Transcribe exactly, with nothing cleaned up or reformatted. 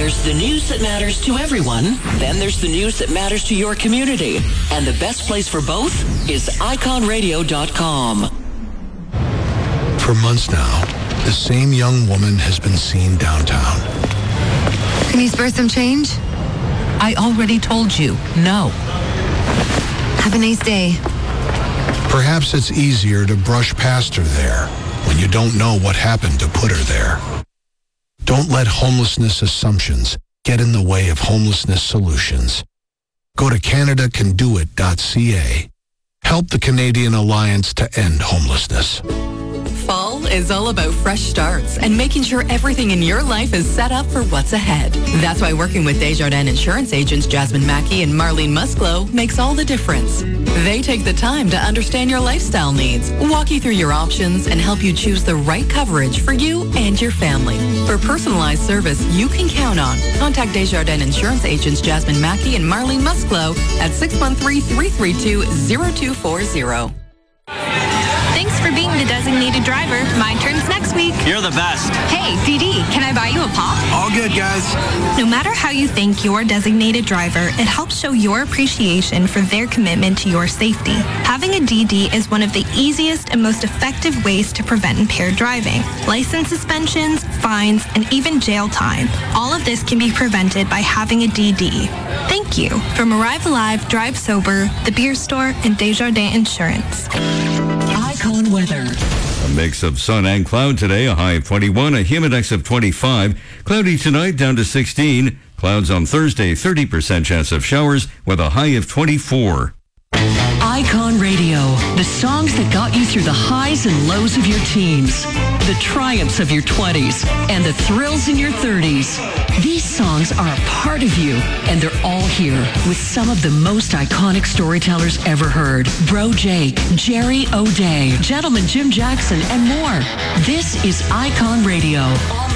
There's the news that matters to everyone. Then there's the news that matters to your community. And the best place for both is icon radio dot com. For months now, the same young woman has been seen downtown. Can you spare some change? I already told you, no. Have a nice day. Perhaps it's easier to brush past her there when you don't know what happened to put her there. Don't let homelessness assumptions get in the way of homelessness solutions. Go to canada can do it dot c a. Help the Canadian Alliance to End Homelessness. Fall is all about fresh starts and making sure everything in your life is set up for what's ahead. That's why working with Desjardins Insurance agents Jasmine Mackey and Marlene Musclo makes all the difference. They take the time to understand your lifestyle needs, walk you through your options, and help you choose the right coverage for you and your family. For personalized service you can count on, contact Desjardins Insurance agents Jasmine Mackey and Marlene Musclo at six one three, three three two, zero two four zero. Thanks for being the designated driver. My turn's next week. You're the best. Hey, D D, can I buy you a pop? All good, guys. No matter how you thank your designated driver, it helps show your appreciation for their commitment to your safety. Having a D D is one of the easiest and most effective ways to prevent impaired driving. License suspensions, fines, and even jail time. All of this can be prevented by having a D D. Thank you. From Arrive Alive, Drive Sober, The Beer Store, and Desjardins Insurance. Icon weather. A mix of sun and cloud today, a high of twenty-one, a humidex of twenty-five. Cloudy tonight, down to sixteen. Clouds on Thursday, thirty percent chance of showers with a high of twenty-four. Icon Radio, the songs that got you through the highs and lows of your teens, the triumphs of your twenties, and the thrills in your thirties. These songs are a part of you, and they're all here with some of the most iconic storytellers ever heard. Bro Jake, Jerry O'Day, Gentleman Jim Jackson, and more. This is Icon Radio.